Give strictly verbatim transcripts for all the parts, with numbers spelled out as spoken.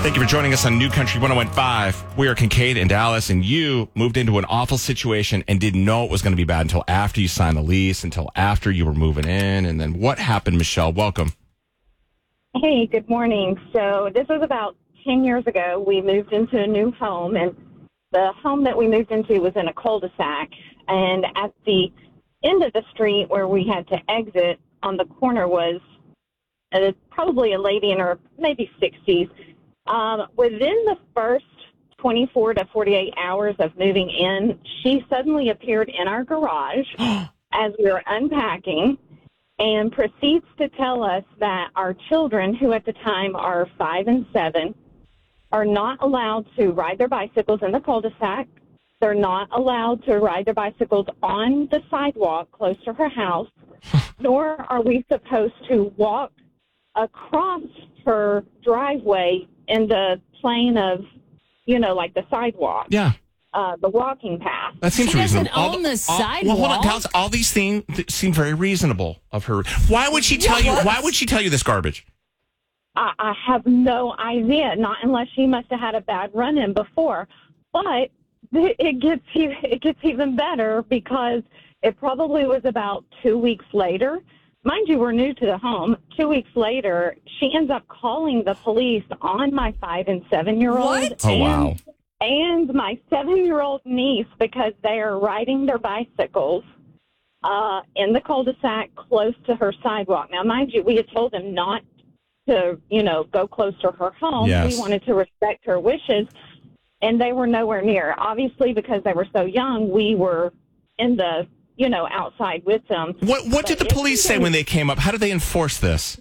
Thank you for joining us on New Country one oh one point five. We are Kincaid and Dallas, and you moved into an awful situation and didn't know it was going to be bad until after you signed the lease, until after you were moving in. And then what happened, Michelle? Welcome. Hey, good morning. So this was about ten years ago. We moved into a new home, and the home that we moved into was in a cul-de-sac. And at the end of the street where we had to exit on the corner was uh, probably a lady in her maybe sixties. Um, within the first twenty-four to forty-eight hours of moving in, she suddenly appeared in our garage as we were unpacking and proceeds to tell us that our children, who at the time are five and seven, are not allowed to ride their bicycles in the cul-de-sac. They're not allowed to ride their bicycles on the sidewalk close to her house, nor are we supposed to walk across her driveway in the plane of, you know, like the sidewalk. Yeah. Uh, the walking path. That seems She doesn't reasonable. own the all, sidewalk. Well, hold on, Dallas. All these things th- seem very reasonable of her. Why would she tell you? Why would she tell you this garbage? I, I have no idea, not unless she must have had a bad run-in before. But it gets you, it gets even better because it probably was about two weeks later. Mind you, we're new to the home. Two weeks later, she ends up calling the police on my five and seven-year-old. What? Oh, wow. And my seven-year-old niece, because they are riding their bicycles uh, in the cul-de-sac close to her sidewalk. Now, mind you, we had told them not to, you know, go close to her home. Yes. We wanted to respect her wishes, and they were nowhere near. Obviously, because they were so young, we were in the, you know, outside with them. What What did But the police say it- when they came up? How did they enforce this?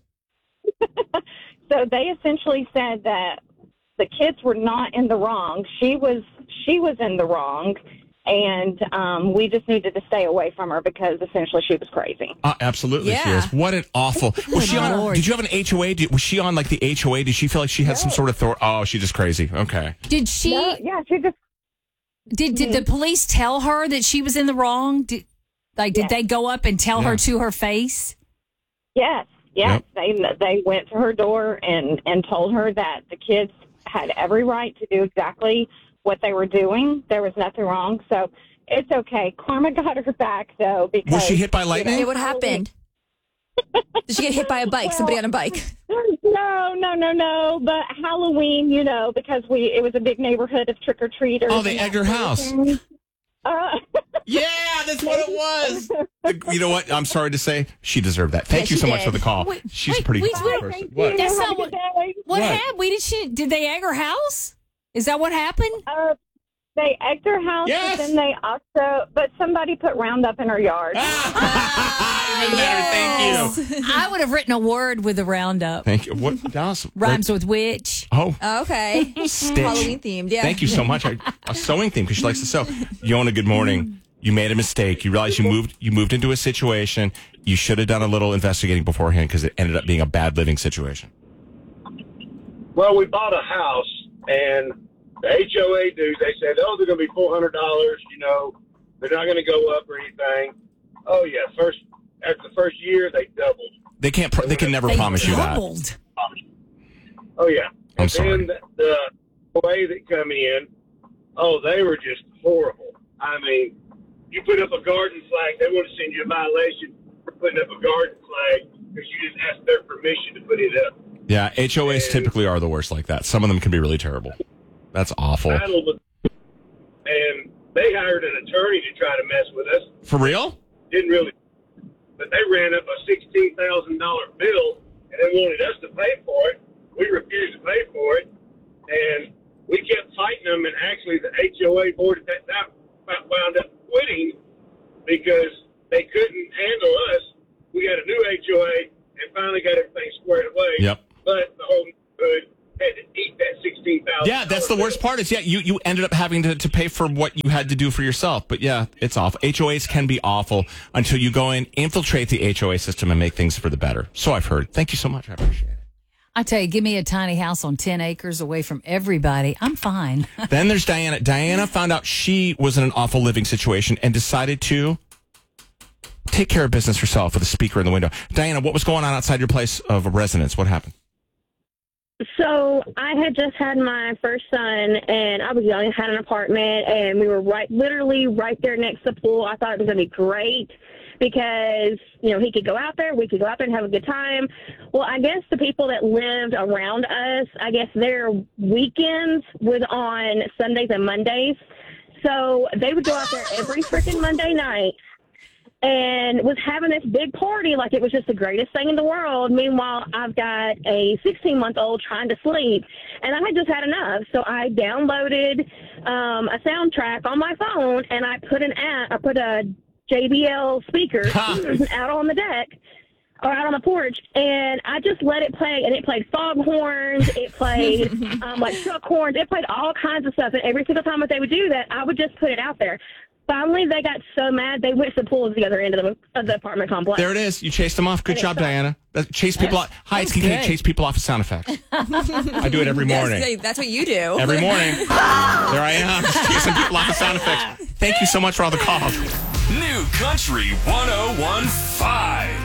So they essentially said that the kids were not in the wrong. She was she was in the wrong, and um, we just needed to stay away from her because essentially she was crazy. Uh, absolutely, she Yeah. is. What an awful. Was she on? Lord. Did you have an H O A? Did, was she on like the H O A? Did she feel like she had some sort of thor- Oh, she's just crazy. Okay. Did she? No, yeah, she just Did did the police tell her that she was in the wrong? Did, like, did Yes. they go up and tell Yeah. her to her face? yes, yes. They they went to her door and and told her that the kids had every right to do exactly what they were doing. There was nothing wrong, so it's okay. Karma got her back though because Was she hit by lightning? Hey, what happened? Did she get hit by a bike? Somebody on a bike? No, no, no, no. But Halloween, you know, because we it was a big neighborhood of trick or treaters. Oh, they egged her house. Uh, Yeah, that's what it was. You know what? I'm sorry to say, she deserved that. Thank Yeah, you so she much did. for the call. Wait, She's wait, a pretty wait, good wait. person. Thank What? you. That's Have not a good what- day. What What? happened? We did she? Did they egg her house? Is that what happened? Uh, they egged her house, Yes. but then they also, but somebody put Roundup in her yard. Even better. Thank you. I would have written a word with the Roundup. Thank you. What? Dallas? Rhymes with witch. Oh, Oh, okay. Stitch. Halloween themed, yeah. Thank you so much. I, a sewing theme because she likes to sew. Yona, good morning. You made a mistake. You realized you moved. You moved into a situation. You should have done a little investigating beforehand because it ended up being a bad living situation. Well, we bought a house, and the H O A dudes, they said, oh, they're going to be four hundred dollars, you know, they're not going to go up or anything. Oh, yeah, first after the first year, they doubled. They can't. Pro- they can never They promise you that. doubled. Oh, yeah. I'm and sorry. then the, the way that come in, oh, they were just horrible. I mean, you put up a garden flag, they want to send you a violation for putting up a garden flag because you just asked their permission to put it up. Yeah, H O As typically are the worst like that. Some of them can be really terrible. That's awful. Battle with, and they hired an attorney to try to mess with us. For real? Didn't really, but they ran up a sixteen thousand dollar bill, and they wanted us to pay for it. We refused to pay for it, and we kept fighting them. And actually, the H O A board at that time wound up quitting because they couldn't handle us. We got a new H O A and finally got everything squared away. Yep. But the whole neighborhood had to eat that sixteen thousand. Yeah, that's the worst part. Is yeah, you, you ended up having to, to pay for what you had to do for yourself. But yeah, it's awful. H O As can be awful until you go in, infiltrate the H O A system, and make things for the better. So I've heard. Thank you so much. I appreciate it. I tell you, give me a tiny house on ten acres away from everybody. I'm fine. Then there's Diana. Diana found out she was in an awful living situation and decided to take care of business herself with a speaker in the window. Diana, what was going on outside your place of residence? What happened? So I had just had my first son, and I was young, had an apartment, and we were right, literally right there next to the pool. I thought it was going to be great because, you know, he could go out there, we could go out there and have a good time. Well, I guess the people that lived around us, I guess their weekends was on Sundays and Mondays. So they would go out there every freaking Monday night and was having this big party like it was just the greatest thing in the world. Meanwhile, I've got a sixteen-month-old trying to sleep, and I had just had enough. So I downloaded um, a soundtrack on my phone, and I put an app, I put a J B L speaker out on the deck or out on the porch, and I just let it play, and it played foghorns, it played um, like truck horns, it played all kinds of stuff, and every single time that they would do that, I would just put it out there. Finally, they got so mad, they went to the pool at the other end of the, of the apartment complex. There it is. You chased them off. Good job, Diana. That- Chase people off. Hi, it's Kincaid. Chase people off with sound effects. I do it every morning. Yes, that's what you do. Every morning. There I am, chasing people off with sound effects. Thank you so much for all the calls. New Country one oh one point five.